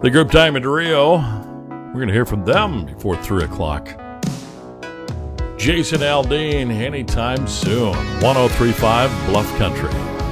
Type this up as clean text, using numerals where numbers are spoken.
The group Diamond Rio, we're going to hear from them before 3 o'clock. Jason Aldean, anytime soon. 103.5 Bluff Country.